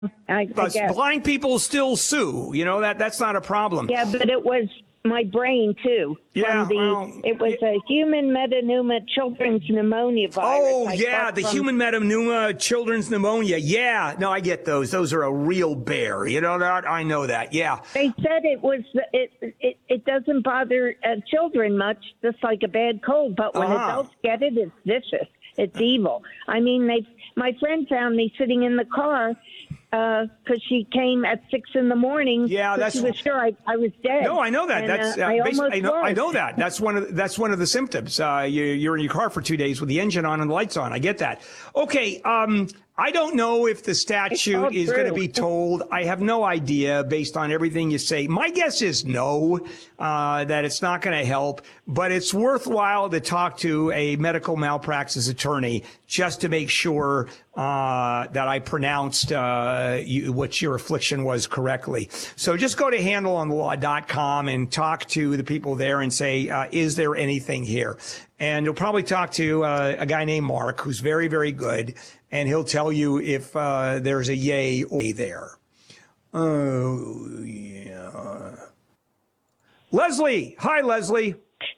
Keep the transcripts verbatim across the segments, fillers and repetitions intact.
I, I But guess. blind people still sue. You know, that that's not a problem. Yeah, but it was my brain too. Yeah, From the, well, it was a human metapneumovirus children's pneumonia virus. Oh, I yeah, got the from- human metapneumovirus children's pneumonia. Yeah, no, I get those. Those are a real bear. You know that? I know that. Yeah. They said it was it it, it doesn't bother uh, children much, just like a bad cold. But when Uh-huh. adults get it, it's vicious. It's evil. I mean, they. My friend found me sitting in the car because uh, she came at six in the morning. Yeah, that's. She was sure I, I was dead. No, I know that. And, that's. uh, Uh, I basi- almost I know. was. I know that. That's one of. The, that's one of the symptoms. Uh, you, you're in your car for two days with the engine on and the lights on. I get that. Okay. Um. I don't know if the statute all is going to true. be told. I have no idea based on everything you say. My guess is no, uh, that it's not going to help, but it's worthwhile to talk to a medical malpractice attorney just to make sure uh, that I pronounced uh, you, what your affliction was correctly. So just go to handle on the law dot com and talk to the people there and say, uh, is there anything here? And you'll probably talk to uh, a guy named Mark, who's very, very good, and he'll tell you if uh, there's a yay or nay there. Oh, yeah. Leslie. Hi, Leslie.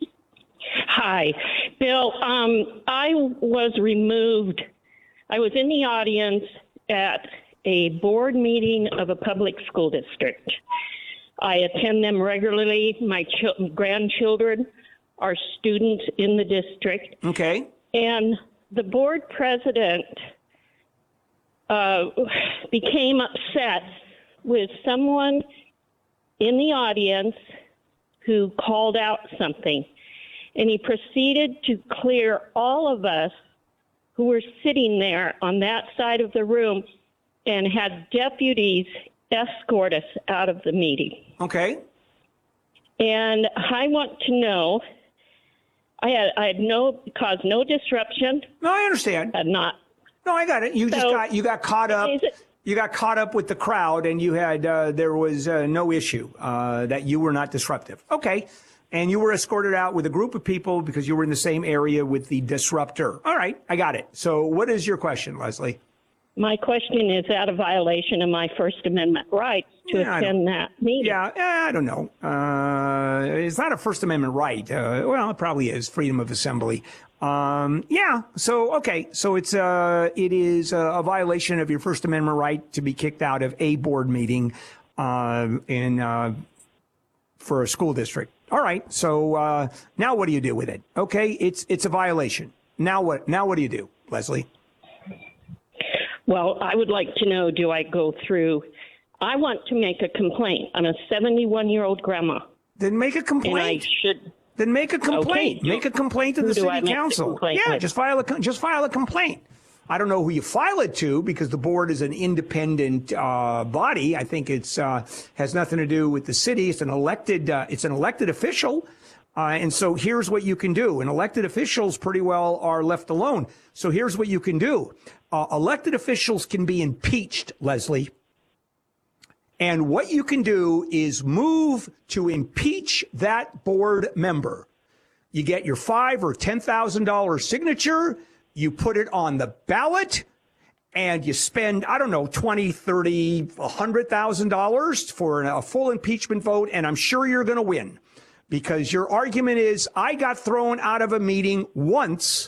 Hi, Bill. Um, I was removed. I was in the audience at a board meeting of a public school district. I attend them regularly. My ch- grandchildren are students in the district. Okay. And the board president uh, became upset with someone in the audience who called out something. And he proceeded to clear all of us who were sitting there on that side of the room and had deputies escort us out of the meeting. Okay. And I want to know, I had, I had no, caused no disruption. No, I understand. Had not. No, I got it. You just So, got, you got caught up. is it- You got caught up with the crowd and you had, uh, there was uh, no issue uh, that you were not disruptive. Okay. And you were escorted out with a group of people because you were in the same area with the disruptor. All right. I got it. So what is your question, Leslie? My question is that a violation of my First Amendment rights to Yeah, I attend that meeting? Yeah, eh, I don't know. Uh, it's not a First Amendment right. Uh, well, it probably is freedom of assembly. Um, yeah. So okay. So it's uh, it is a, a violation of your First Amendment right to be kicked out of a board meeting uh, in uh, for a school district. All right. So uh, now what do you do with it? Okay, it's it's a violation. Now what? Now what do you do, Leslie? Well, I would like to know, do I go through, I want to make a complaint. I'm a seventy-one-year-old grandma. Then make a And I complaint. should, Then make a complaint. Okay. Make a complaint to Who the do I city make the council. complaint Yeah, with? just file a just file a complaint. I don't know who you file it to because the board is an independent uh, body. I think it's uh, has nothing to do with the city. It's an elected uh, it's an elected official. Uh, and so here's what you can do. And elected officials pretty well are left alone. So here's what you can do. Uh, elected officials can be impeached, Leslie. And what you can do is move to impeach that board member. You get your five or ten thousand dollar signature. You put it on the ballot, and you spend I don't know twenty, thirty, a hundred thousand dollars for a full impeachment vote. And I'm sure you're going to win because your argument is I got thrown out of a meeting once.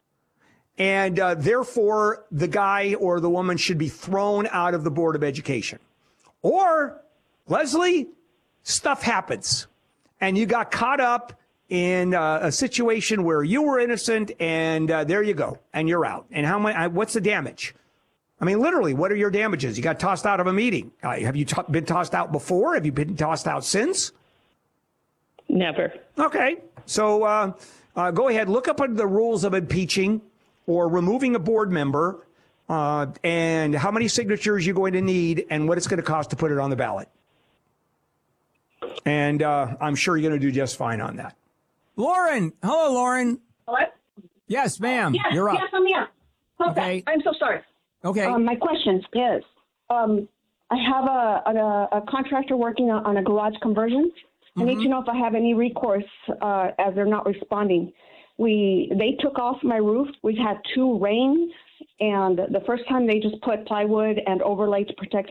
And uh, therefore, the guy or the woman should be thrown out of the Board of Education. Or, Leslie, stuff happens. And you got caught up in uh, a situation where you were innocent, and uh, there you go. And you're out. And how much? What's the damage? I mean, literally, what are your damages? You got tossed out of a meeting. Uh, have you t- been tossed out before? Have you been tossed out since? never. Okay. So uh, uh, go ahead. Look up the rules of impeaching or removing a board member uh, and how many signatures you're going to need and what it's going to cost to put it on the ballot. And uh, I'm sure you're going to do just fine on that. Lauren. Hello, Lauren. What? Yes, ma'am. Yes, You're up. yes, I'm here. Okay. Okay. I'm so sorry. Okay. Um, my question is, um, I have a, a, a contractor working on, on a garage conversion. I need to know if I have any recourse uh, as they're not responding. We they took off my roof. We've had two rains, and the first time they just put plywood and overlay to protect